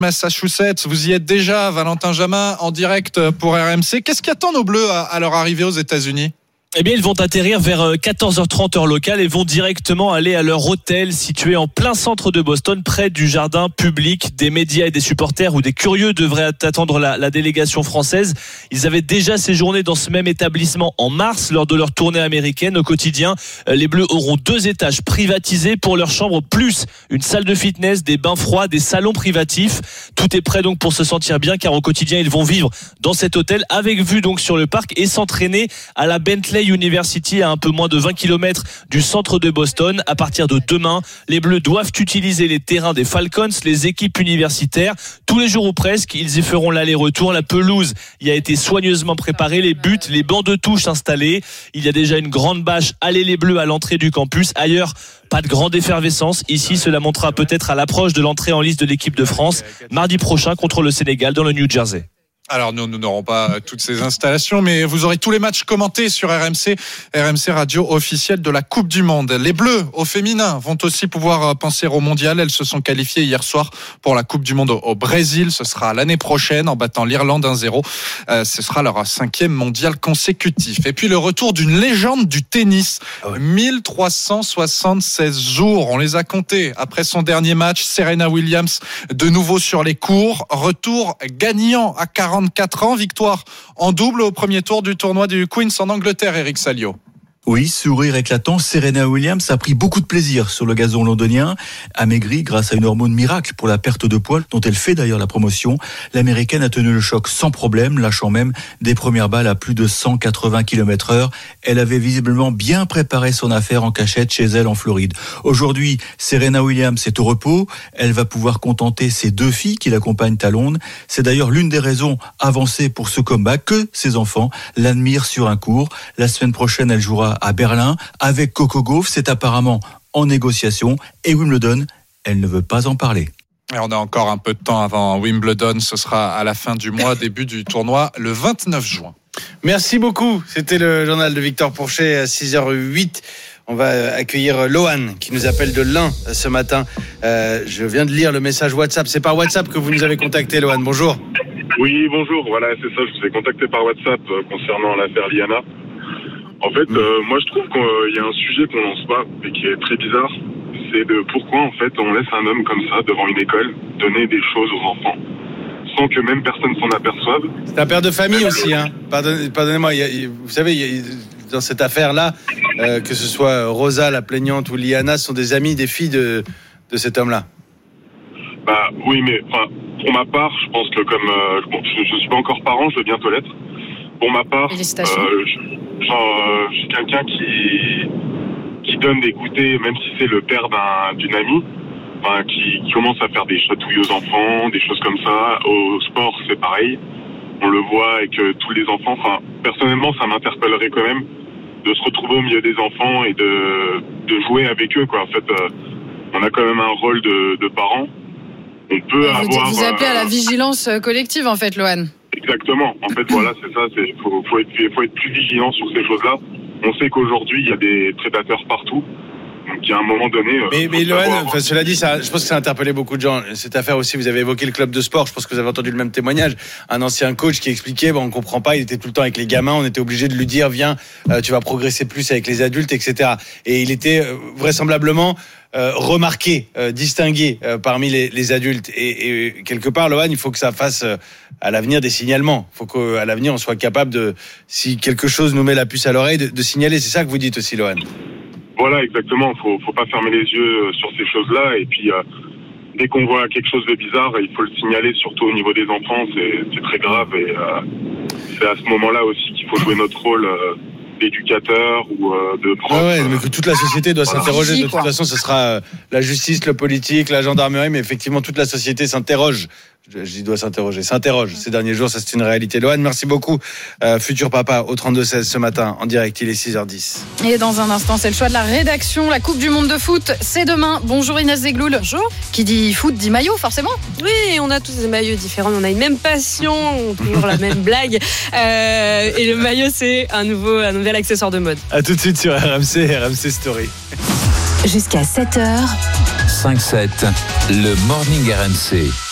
Massachusetts. Vous y êtes déjà, Valentin Jamin, en direct pour RMC. Qu'est-ce qui attend nos Bleus à leur arrivée aux États-Unis ? Eh bien, ils vont atterrir vers 14h30 heure locale et vont directement aller à leur hôtel situé en plein centre de Boston, près du jardin public. Des médias et des supporters ou des curieux devraient attendre la délégation française. Ils avaient déjà séjourné dans ce même établissement en mars lors de leur tournée américaine. Au quotidien, les Bleus auront 2 étages privatisés pour leur chambre, plus une salle de fitness, des bains froids, des salons privatifs. Tout est prêt donc pour se sentir bien, car au quotidien, ils vont vivre dans cet hôtel avec vue donc sur le parc et s'entraîner à la Bentley University, à un peu moins de 20 km du centre de Boston. À partir de demain, les Bleus doivent utiliser les terrains des Falcons, les équipes universitaires. Tous les jours ou presque, ils y feront l'aller-retour. La pelouse y a été soigneusement préparée, les buts, les bancs de touche installés. Il y a déjà une grande bâche Allez les Bleus à l'entrée du campus. Ailleurs, pas de grande effervescence. Ici, cela montera peut-être à l'approche de l'entrée en liste de l'équipe de France mardi prochain contre le Sénégal dans le New Jersey. Alors nous n'aurons pas toutes ces installations, mais vous aurez tous les matchs commentés sur RMC radio officielle de la Coupe du Monde. Les Bleus au féminin vont aussi pouvoir penser au mondial. Elles se sont qualifiées hier soir pour la Coupe du Monde au Brésil. Ce sera l'année prochaine en battant l'Irlande 1-0. Ce sera leur 5e mondial consécutif. Et puis le retour d'une légende du tennis. 1376 jours, on les a comptés. Après son dernier match, Serena Williams de nouveau sur les courts. Retour gagnant à 44 ans, victoire en double au premier tour du tournoi du Queen's en Angleterre, Eric Salio. Oui, sourire éclatant, Serena Williams a pris beaucoup de plaisir sur le gazon londonien. Amaigrie grâce à une hormone miracle pour la perte de poids, dont elle fait d'ailleurs la promotion, l'américaine a tenu le choc sans problème, lâchant même des premières balles à plus de 180 km/h. Elle avait visiblement bien préparé son affaire en cachette chez elle en Floride. Aujourd'hui, Serena Williams est au repos. Elle va pouvoir contenter ses 2 filles qui l'accompagnent à Londres. C'est d'ailleurs l'une des raisons avancées pour ce comeback, que ses enfants l'admirent sur un court. La semaine prochaine, elle jouera à Berlin avec Coco Gauff. C'est apparemment en négociation, et Wimbledon, elle ne veut pas en parler. Et on a encore un peu de temps avant Wimbledon. Ce sera à la fin du mois, début du tournoi, le 29 juin. Merci beaucoup. C'était le journal de Victor Pourchet à 6h08. On va accueillir Lohan qui nous appelle de l'Ain ce matin. Je viens de lire le message WhatsApp. C'est par WhatsApp que vous nous avez contacté, Lohan. Bonjour. Oui, bonjour. Voilà, c'est ça. Je vous ai contacté par WhatsApp concernant l'affaire Liana. En fait, moi je trouve qu'il y a un sujet qu'on lance pas et qui est très bizarre. C'est de pourquoi en fait on laisse un homme comme ça devant une école donner des choses aux enfants sans que même personne s'en aperçoive. C'est un père de famille aussi, hein. Pardonnez-moi. Vous savez, dans cette affaire-là, que ce soit Rosa la plaignante ou Liana, sont des amis des filles de cet homme-là. Bah oui, mais pour ma part, je pense que comme je suis pas encore parent, je vais bientôt l'être. Pour ma part, je suis quelqu'un qui donne des goûters, même si c'est le père d'une amie, qui commence à faire des chatouilles aux enfants, des choses comme ça. Au sport, c'est pareil. On le voit avec tous les enfants. Personnellement, ça m'interpellerait quand même de se retrouver au milieu des enfants et de jouer avec eux, quoi. En fait, on a quand même un rôle de parents. On peut vous appelez à la vigilance collective, en fait, Lohan. Exactement. En fait, voilà, c'est ça. Faut être plus vigilant sur ces choses-là. On sait qu'aujourd'hui, il y a des prédateurs partout. Donc, il y a un moment donné. Mais Lohan, cela dit, ça, je pense que ça a interpellé beaucoup de gens. Cette affaire aussi, vous avez évoqué le club de sport. Je pense que vous avez entendu le même témoignage. Un ancien coach qui expliquait, on comprend pas, il était tout le temps avec les gamins. On était obligé de lui dire, viens, tu vas progresser plus avec les adultes, etc. Et il était vraisemblablement remarqué, distingué parmi les adultes. Et quelque part, Lohan, il faut que ça fasse à l'avenir des signalements. Il faut qu'à l'avenir, on soit capable de, si quelque chose nous met la puce à l'oreille, de signaler. C'est ça que vous dites aussi, Lohan. Voilà, exactement. Faut pas fermer les yeux sur ces choses-là. Et puis, dès qu'on voit quelque chose de bizarre, il faut le signaler, surtout au niveau des enfants. C'est très grave. Et c'est à ce moment-là aussi qu'il faut jouer notre rôle d'éducateur ou de prof. Ouais, mais que toute la société doit s'interroger. De toute façon, ce sera la justice, le politique, la gendarmerie, mais effectivement, toute la société s'interroge. Je dois s'interroge ces derniers jours, ça c'est une réalité. Lohan, merci beaucoup. Futur papa au 32-16 ce matin en direct, il est 6h10. Et dans un instant, c'est le choix de la rédaction. La Coupe du Monde de foot, c'est demain. Bonjour Inès Zegloul. Bonjour. Qui dit foot dit maillot, forcément. Oui, on a tous des maillots différents, on a une même passion, on a toujours la même blague. Et le maillot, c'est un nouvel accessoire de mode. À tout de suite sur RMC Story. Jusqu'à 7h. 5-7, le Morning RMC.